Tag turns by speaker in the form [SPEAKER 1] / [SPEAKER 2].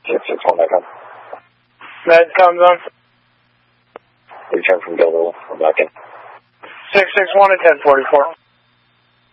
[SPEAKER 1] 661 Medcom.
[SPEAKER 2] Medcom's on.
[SPEAKER 1] Return from Gilville. I'm back in.
[SPEAKER 2] 661 at 1044.